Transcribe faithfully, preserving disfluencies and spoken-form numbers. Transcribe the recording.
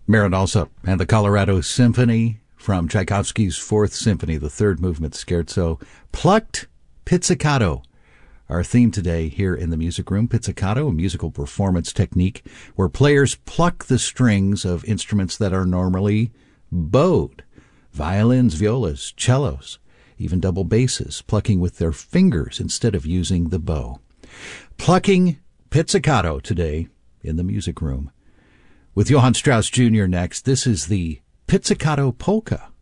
Marin Alsop and the Colorado Symphony from Tchaikovsky's Fourth Symphony, the third movement scherzo, plucked pizzicato. Our theme today here in the Music Room, pizzicato, a musical performance technique where players pluck the strings of instruments that are normally bowed. Violins, violas, cellos, even double basses, plucking with their fingers instead of using the bow. Plucking pizzicato today in the Music Room. With Johann Strauss Junior next, this is the Pizzicato Polka